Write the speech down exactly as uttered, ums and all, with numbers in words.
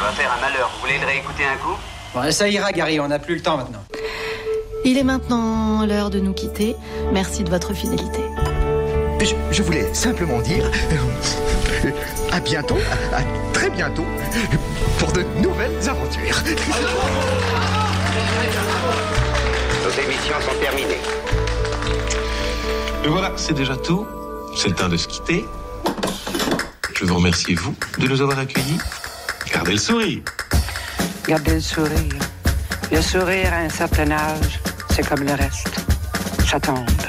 va faire un malheur. Vous voulez le réécouter un coup? Bon, ça ira, Gary, on n'a plus le temps maintenant. Il est maintenant l'heure de nous quitter. Merci de votre fidélité. Je, je voulais simplement dire euh, à bientôt, à, à très bientôt, pour de nouvelles aventures. Nos émissions sont terminées. Et voilà, c'est déjà tout. C'est le temps de se quitter. Je vous remercie, vous, de nous avoir accueillis. Gardez le sourire. Gardez le sourire. Le sourire à un certain âge, c'est comme le reste. Ça tombe.